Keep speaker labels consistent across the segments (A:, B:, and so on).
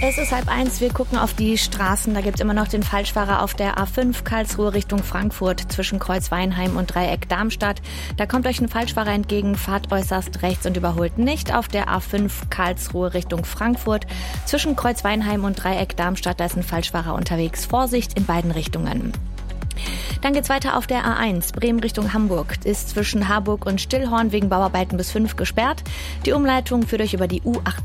A: Es ist 12:30, wir gucken auf die Straßen. Da gibt es immer noch den Falschfahrer auf der A5 Karlsruhe Richtung Frankfurt zwischen Kreuz Weinheim und Dreieck Darmstadt. Da kommt euch ein Falschfahrer entgegen, fahrt äußerst rechts und überholt nicht. Auf der A5 Karlsruhe Richtung Frankfurt zwischen Kreuz Weinheim und Dreieck Darmstadt, da ist ein Falschfahrer unterwegs. Vorsicht in beiden Richtungen. Dann geht's weiter auf der A1, Bremen Richtung Hamburg. Ist zwischen Harburg und Stillhorn wegen Bauarbeiten bis 5 gesperrt. Die Umleitung führt euch über die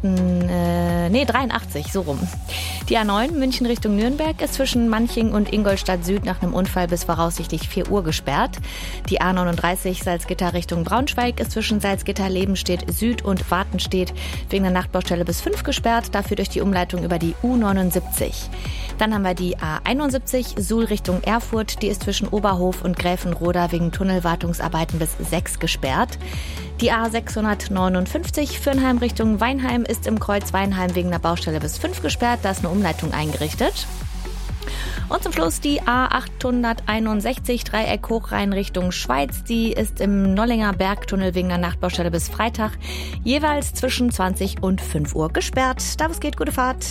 A: 83, so rum. Die A9, München Richtung Nürnberg, ist zwischen Manching und Ingolstadt Süd nach einem Unfall bis voraussichtlich 4 Uhr gesperrt. Die A39, Salzgitter Richtung Braunschweig, ist zwischen Salzgitter-Lebenstedt Süd und Wartenstedt wegen der Nachtbaustelle bis 5 gesperrt. Da führt euch die Umleitung über die U79. Dann haben wir die A71, Suhl Richtung Erfurt. Die ist zwischen Oberhof und Gräfenroda wegen Tunnelwartungsarbeiten bis 6 gesperrt. Die A659, Fürnheim Richtung Weinheim, ist im Kreuz Weinheim wegen der Baustelle bis 5 gesperrt. Da ist eine Umleitung eingerichtet. Und zum Schluss die A861, Dreieck Hochrhein Richtung Schweiz. Die ist im Nollinger Bergtunnel wegen der Nachtbaustelle bis Freitag jeweils zwischen 20 und 5 Uhr gesperrt. Da was geht, gute Fahrt.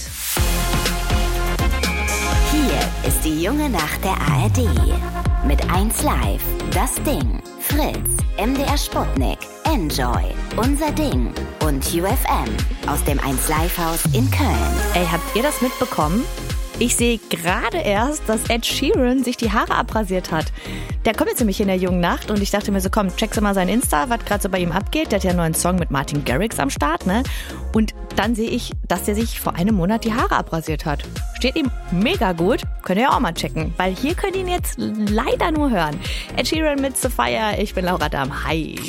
B: Hier ist die junge Nacht der ARD. Mit 1 Live, Das Ding, Fritz, MDR Sputnik, Enjoy, Unser Ding und UFM aus dem 1 Live Haus in Köln.
A: Ey, habt ihr das mitbekommen? Ich sehe gerade erst, dass Ed Sheeran sich die Haare abrasiert hat. Der kommt jetzt nämlich in der jungen Nacht und ich dachte mir so, komm, checkst du mal sein Insta, was gerade so bei ihm abgeht. Der hat ja einen neuen Song mit Martin Garrix am Start, ne? Und dann sehe ich, dass der sich vor einem Monat die Haare abrasiert hat. Steht ihm mega gut. Könnt ihr auch mal checken, weil hier könnt ihr ihn jetzt leider nur hören. Ed Sheeran mit Sophia, ich bin Laura Damm. Hi.